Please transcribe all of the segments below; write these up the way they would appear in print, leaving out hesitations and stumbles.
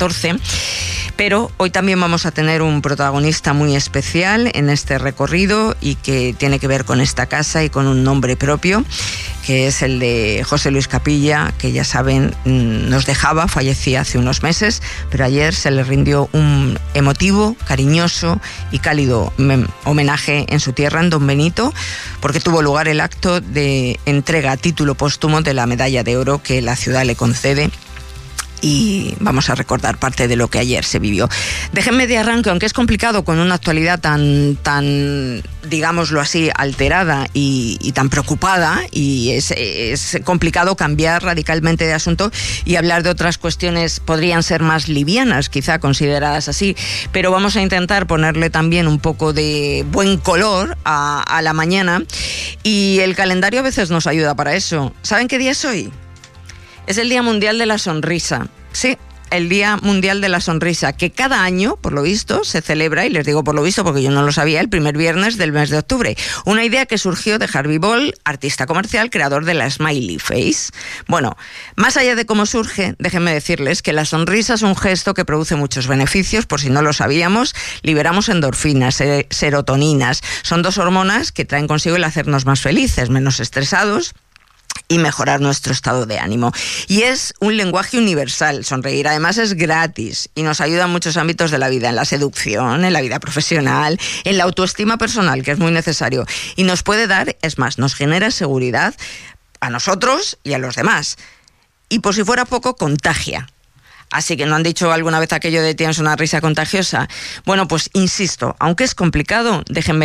14. Pero hoy también vamos a tener un protagonista muy especial en este recorrido y que tiene que ver con esta casa y con un nombre propio, que es el de José Luis Capilla, que ya saben, nos dejaba, fallecía hace unos meses, pero ayer se le rindió un emotivo, cariñoso y cálido homenaje en su tierra, en Don Benito, porque tuvo lugar el acto de entrega a título póstumo de la medalla de oro que la ciudad le concede. Y vamos a recordar parte de lo que ayer se vivió. Déjenme de arranque, aunque es complicado con una actualidad tan digámoslo así, alterada y tan preocupada, y es complicado cambiar radicalmente de asunto y hablar de otras cuestiones, podrían ser más livianas, quizá consideradas así, pero vamos a intentar ponerle también un poco de buen color a la mañana, y el calendario a veces nos ayuda para eso. ¿Saben qué día es hoy? Es el Día Mundial de la Sonrisa. Sí, el Día Mundial de la Sonrisa, que cada año, por lo visto, se celebra, y les digo por lo visto porque yo no lo sabía, el primer viernes del mes de octubre. Una idea que surgió de Harvey Ball, artista comercial, creador de la Smiley Face. Bueno, más allá de cómo surge, déjenme decirles que la sonrisa es un gesto que produce muchos beneficios, por si no lo sabíamos. Liberamos endorfinas, serotoninas. Son dos hormonas que traen consigo el hacernos más felices, menos estresados y mejorar nuestro estado de ánimo. Y es un lenguaje universal, sonreír. Además es gratis y nos ayuda en muchos ámbitos de la vida, en la seducción, en la vida profesional, en la autoestima personal, que es muy necesario. Y nos puede dar, es más, nos genera seguridad a nosotros y a los demás. Y por si fuera poco, contagia. Así que ¿no han dicho alguna vez aquello de tienes una risa contagiosa? Bueno, pues insisto, aunque es complicado, déjenme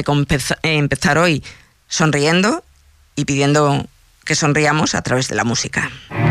empezar hoy sonriendo y pidiendo que sonriamos a través de la música.